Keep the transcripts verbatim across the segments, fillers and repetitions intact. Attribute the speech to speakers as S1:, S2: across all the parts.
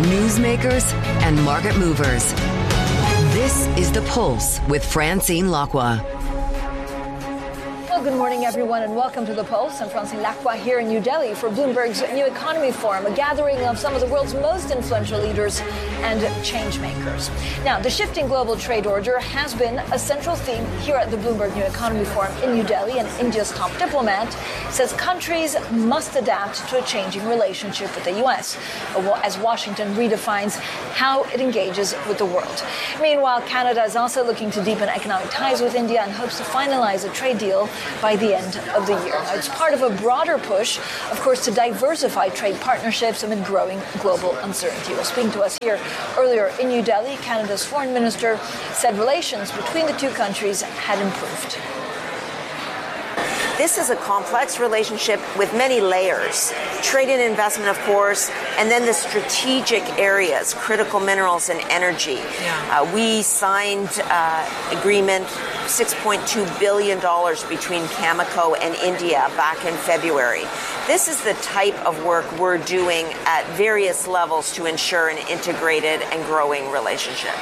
S1: newsmakers, and market movers. This is The Pulse with Francine Lacqua.
S2: Well, good morning, everyone, and welcome to The Pulse. I'm Francine Lacqua here in New Delhi for Bloomberg's New Economy Forum, a gathering of some of the world's most influential leaders and change makers. Now, the shifting global trade order has been a central theme here at the Bloomberg New Economy Forum in New Delhi, and India's top diplomat says countries must adapt to a changing relationship with the U S as Washington redefines how it engages with the world. Meanwhile, Canada is also looking to deepen economic ties with India and hopes to finalize a trade deal by the end of the year. Now, it's part of a broader push, of course, to diversify trade partnerships amid growing global uncertainty. Well, speaking to us here earlier in New Delhi, Canada's foreign minister said relations between the two countries had improved.
S3: This is a complex relationship with many layers. Trade and investment, of course, and then the strategic areas, critical minerals and energy. Yeah. Uh, we signed uh, agreement, six point two billion dollars between Cameco and India back in February. This is the type of work we're doing at various levels to ensure an integrated and growing relationship.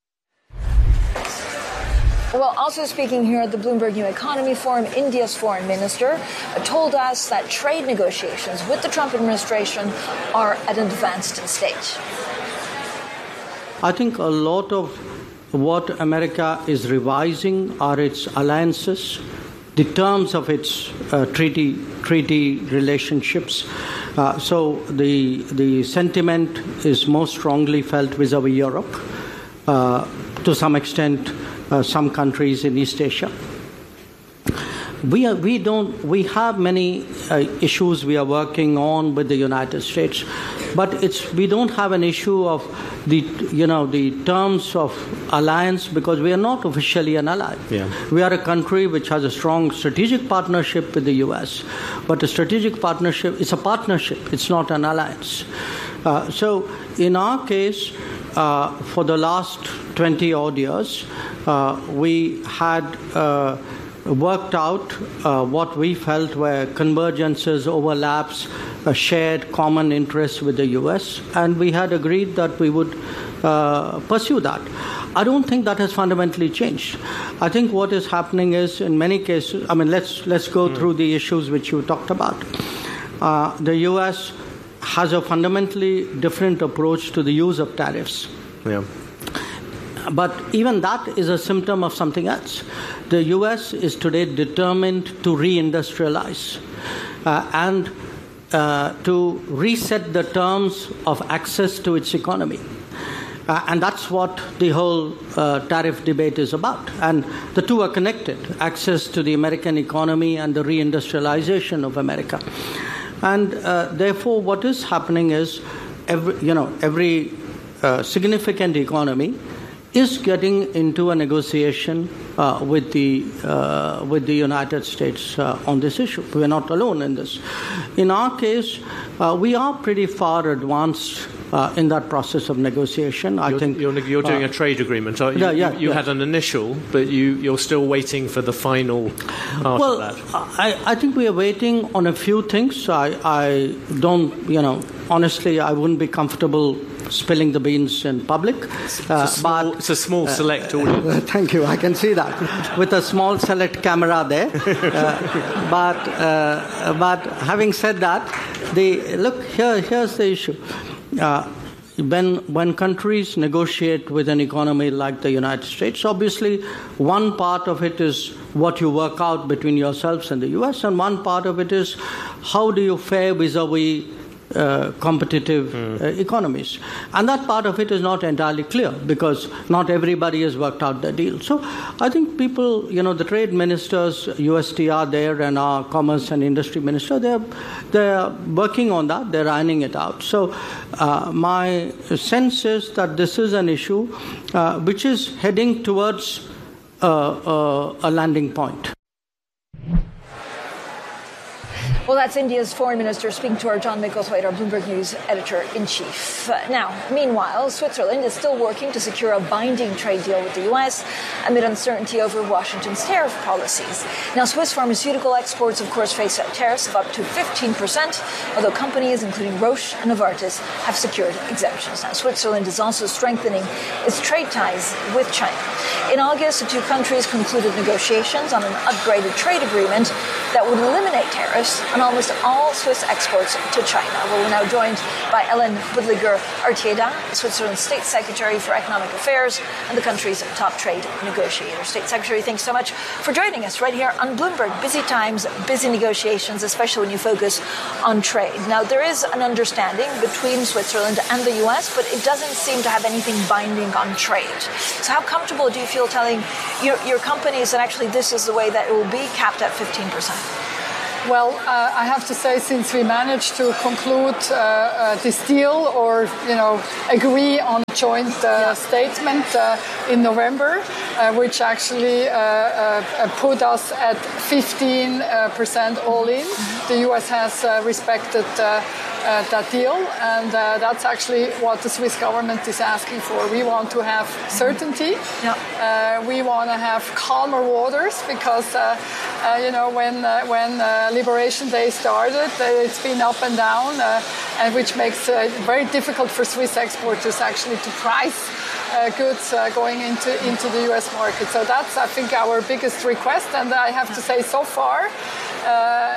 S2: Well, also speaking here at the Bloomberg New Economy Forum, India's foreign minister told us that trade negotiations with the Trump administration are at an advanced stage.
S4: I think a lot of what America is revising are its alliances, the terms of its uh, treaty treaty relationships. Uh, so the the sentiment is most strongly felt vis-a-vis Europe, uh, to some extent. Uh, some countries in East Asia. We are, we don't we have many uh, issues we are working on with the United States, but it's we don't have an issue of the you know the terms of alliance because we are not officially an ally. Yeah. We are a country which has a strong strategic partnership with the U S, but a strategic partnership is a partnership. It's not an alliance. Uh, so in our case, uh, for the last twenty odd years, uh, we had uh, worked out uh, what we felt were convergences, overlaps, uh, shared common interests with the U S, and we had agreed that we would uh, pursue that. I don't think that has fundamentally changed. I think what is happening is, in many cases, I mean, let's let's go mm. through the issues which you talked about. Uh, the U S has a fundamentally different approach to the use of tariffs. Yeah. But even that is a symptom of something else. The U S is today determined to reindustrialize uh, and uh, to reset the terms of access to its economy. Uh, and that's what the whole uh, tariff debate is about. And the two are connected, access to the American economy and the reindustrialization of America. And uh, therefore, what is happening is, every, you know, every uh, significant economy is getting into a negotiation uh, with the uh, with the United States uh, on this issue. We're not alone in this. In our case, uh, we are pretty far advanced uh, in that process of negotiation. I
S5: you're,
S4: think
S5: you're, you're doing
S4: uh,
S5: a trade agreement. You,
S4: yeah, yeah,
S5: you, you
S4: yeah.
S5: had an initial, but you, you're still waiting for the final part
S4: well,
S5: of that.
S4: I, I think we are waiting on a few things. I, I don't, you know, honestly, I wouldn't be comfortable spilling the beans in public.
S5: It's, uh, a, small,
S4: but,
S5: it's a small select
S4: uh,
S5: audience.
S4: Thank you. I can see that with a small select camera there. Uh, but uh, but having said that, the look here. Here's the issue. Uh, when when countries negotiate with an economy like the United States, obviously one part of it is what you work out between yourselves and the U S, and one part of it is how do you fare vis-a-vis Uh, competitive mm. uh, economies. And that part of it is not entirely clear because not everybody has worked out the deal. So I think people, you know, the trade ministers, U S T R there and our commerce and industry minister, they're, they're working on that, they're ironing it out. So uh, my sense is that this is an issue uh, which is heading towards uh, uh, a landing point.
S2: Well, that's India's foreign minister speaking to our John Micklethwaite, our Bloomberg News editor-in-chief. Uh, now, meanwhile, Switzerland is still working to secure a binding trade deal with the U S amid uncertainty over Washington's tariff policies. Now, Swiss pharmaceutical exports, of course, face tariffs of up to fifteen percent, although companies including Roche and Novartis have secured exemptions. Now, Switzerland is also strengthening its trade ties with China. In August, the two countries concluded negotiations on an upgraded trade agreement that would eliminate tariffs on almost all Swiss exports to China. Well, we're now joined by Ellen Budliger-Artieda, Switzerland's State Secretary for Economic Affairs and the country's top trade negotiator. State Secretary, thanks so much for joining us right here on Bloomberg. Busy times, busy negotiations, especially when you focus on trade. Now, there is an understanding between Switzerland and the U S, but it doesn't seem to have anything binding on trade. So how comfortable do you feel telling your, your companies that actually this is the way that it will be capped at fifteen percent?
S6: Well, uh, I have to say, since we managed to conclude uh, uh, this deal, or you know, agree on a joint uh, yeah. statement uh, in November, uh, which actually uh, uh, put us at fifteen percent all in, mm-hmm. the U S has uh, respected uh, Uh, that deal, and uh, that's actually what the Swiss government is asking for. We want to have certainty.
S2: Yeah.
S6: Uh, we want to have calmer waters because, uh, uh, you know, when uh, when uh, Liberation Day started, uh, it's been up and down, uh, and which makes it uh, very difficult for Swiss exporters actually to price uh, goods uh, going into into the U S market. So that's, I think, our biggest request, and I have to say, so far, Uh,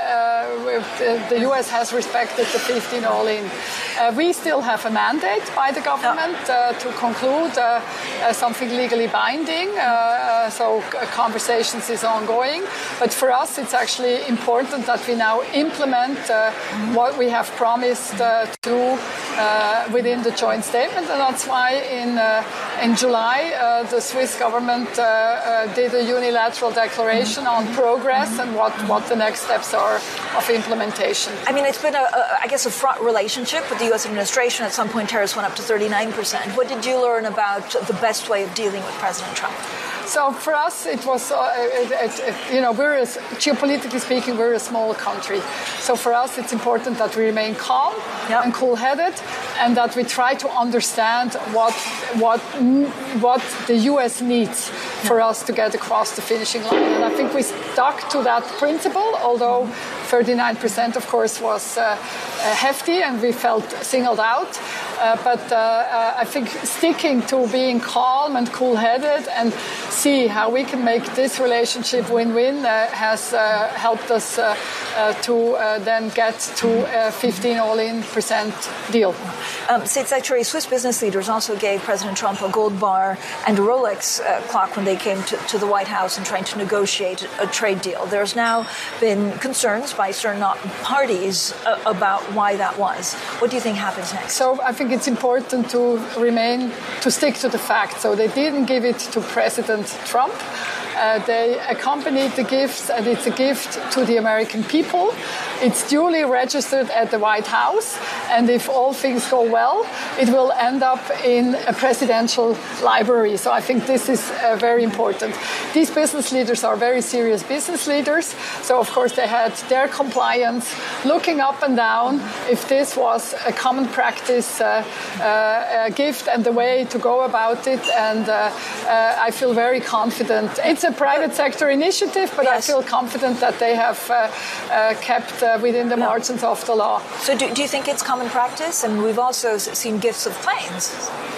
S6: uh, the U S has respected the fifteen all-in. Uh, we still have a mandate by the government uh, to conclude uh, uh, something legally binding, uh, uh, so conversations is ongoing. But for us, it's actually important that we now implement uh, mm-hmm. what we have promised uh, to uh, within the joint statement, and that's why in uh, in July uh, the Swiss government uh, uh, did a unilateral declaration mm-hmm. on progress mm-hmm. and what, what the next steps are of implementation.
S2: I mean, it's been, a, a, I guess, a fraught relationship with the U S administration. At some point, tariffs went up to thirty-nine percent. What did you learn about the best way of dealing with President Trump?
S6: So for us, it was, uh, it, it, it, you know, we're, a, geopolitically speaking, we're a small country. So for us, it's important that we remain calm yep. and cool-headed, and that we try to understand what what what the U S needs for us to get across the finishing line. And I think we stuck to that principle, although thirty-nine percent, of course, was uh, uh, hefty, and we felt singled out. Uh, but uh, uh, I think sticking to being calm and cool-headed and see how we can make this relationship win-win uh, has uh, helped us uh, uh, to uh, then get to a fifteen all-in percent deal.
S2: Um, State Secretary, Swiss business leaders also gave President Trump a gold bar and a Rolex uh, clock when they came to, to the White House and trying to negotiate a trade deal. There's now been concerns by certain parties uh, about why that was. What do you think happens next?
S6: So I think it's important to remain, to stick to the facts. So they didn't give it to President Trump. Uh, they accompanied the gifts, and it's a gift to the American people. It's duly registered at the White House, and if all things go well, it will end up in a presidential library. So I think this is uh, very important. These business leaders are very serious business leaders, so of course they had their compliance, looking up and down if this was a common practice uh, uh, a gift and the way to go about it, and uh, uh, I feel very confident. It's a private sector initiative, but yes. I feel confident that they have uh, uh, kept uh, within the no. margins of the law.
S2: So do, do you think it's common practice? And we've also seen gifts of planes.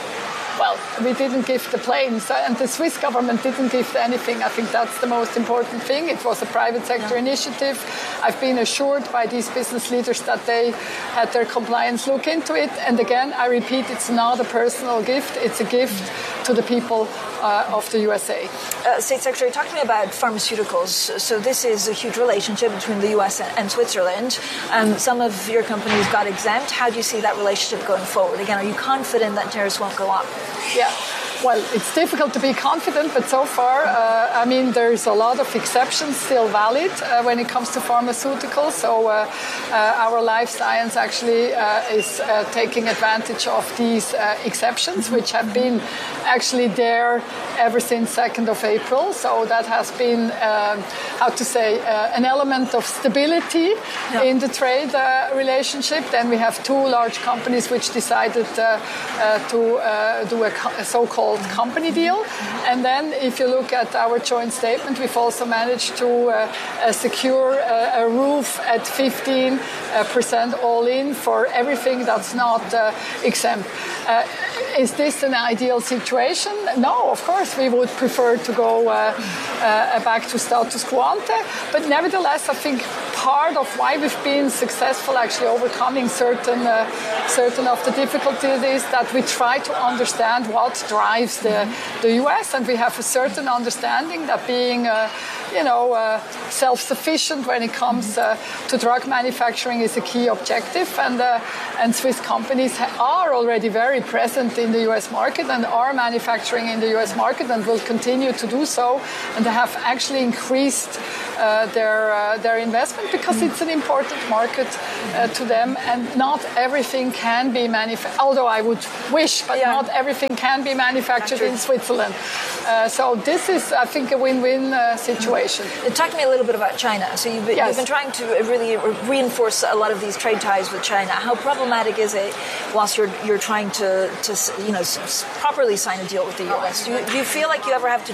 S6: Well, we didn't give the planes, and the Swiss government didn't give anything. I think that's the most important thing. It was a private sector yeah. initiative. I've been assured by these business leaders that they had their compliance look into it. And again, I repeat, it's not a personal gift. It's a gift to the people uh, of the U S A.
S2: Uh, State Secretary, talk to me about pharmaceuticals. So this is a huge relationship between the U S and Switzerland. Um, some of your companies got exempt. How do you see that relationship going forward? Again, are you confident that tariffs won't go up?
S6: Yeah. well, it's difficult to be confident, but so far, uh, I mean, there's a lot of exceptions still valid uh, when it comes to pharmaceuticals. So uh, uh, our life science actually uh, is uh, taking advantage of these uh, exceptions, which have been actually there ever since second of April. So that has been, um, how to say, uh, an element of stability yeah. in the trade uh, relationship. Then we have two large companies which decided uh, uh, to uh, do a, co- a so-called company deal. And then if you look at our joint statement, we've also managed to uh, uh, secure uh, a roof at fifteen percent all in for everything that's not uh, exempt. Uh, is this an ideal situation? No, of course we would prefer to go uh, uh, back to status quo ante, but nevertheless I think part of why we've been successful actually overcoming certain uh, certain of the difficulties is that we try to understand what drives the, the U S, and we have a certain understanding that being uh, you know uh, self-sufficient when it comes uh, to drug manufacturing is a key objective, and uh, and Swiss companies are already very present in the U S market and are manufacturing in the U S market and will continue to do so, and they have actually increased uh, their uh, their investment because it's an important market uh, to them, and not everything can be manufactured, although I would wish, but yeah. not everything can be manufactured in Switzerland. Uh, so this is, I think, a win-win uh, situation.
S2: Talk to me a little bit about China. So you've been,
S6: yes.
S2: you've been trying to really reinforce a lot of these trade ties with China. How problematic is it whilst you're you're trying to, to you know, s- properly sign a deal with the U S? Do you, do you feel like you ever have to